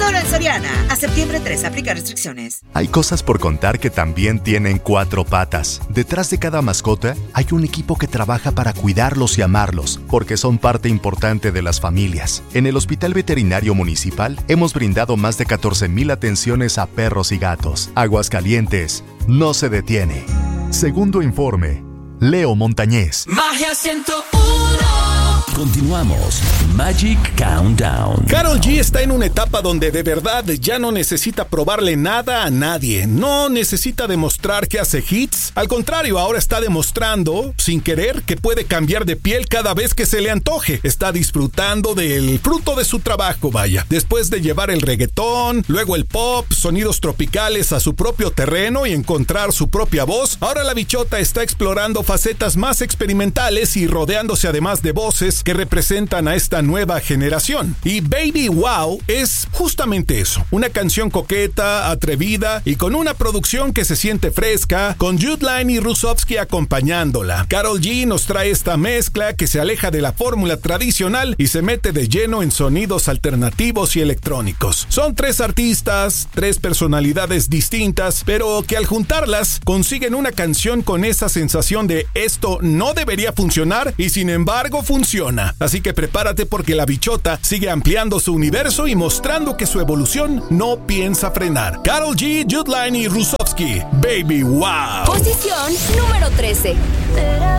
Solo en Soriana. A septiembre 3, aplica restricciones. Hay cosas por contar que también tienen 4 patas. Detrás de cada mascota hay un equipo que trabaja para cuidarlos y amarlos, porque son parte importante de las familias. En el Hospital Veterinario Municipal hemos brindado más de 14,000 atenciones a perros y gatos. Aguascalientes no se detiene. Segundo informe, Leo Montañez. Magia 101. Continuamos. Magic Countdown. Karol G está en una etapa donde de verdad ya no necesita probarle nada a nadie. No necesita demostrar que hace hits. Al contrario, ahora está demostrando, sin querer, que puede cambiar de piel cada vez que se le antoje. Está disfrutando del fruto de su trabajo, vaya. Después de llevar el reggaetón, luego el pop, sonidos tropicales a su propio terreno y encontrar su propia voz, ahora la bichota está explorando facetas más experimentales y rodeándose además de voces que representan a esta nueva generación. Y Baby Wow es justamente eso, una canción coqueta, atrevida y con una producción que se siente fresca, con Judline y Rusovsky acompañándola. Karol G nos trae esta mezcla que se aleja de la fórmula tradicional y se mete de lleno en sonidos alternativos y electrónicos. Son 3 artistas, 3 personalidades distintas, pero que al juntarlas consiguen una canción con esa sensación de esto no debería funcionar y sin embargo funciona. Así que prepárate porque la bichota sigue ampliando su universo y mostrando que su evolución no piensa frenar. Karol G, Judline y Rusovsky, Baby Wow. Posición número 13.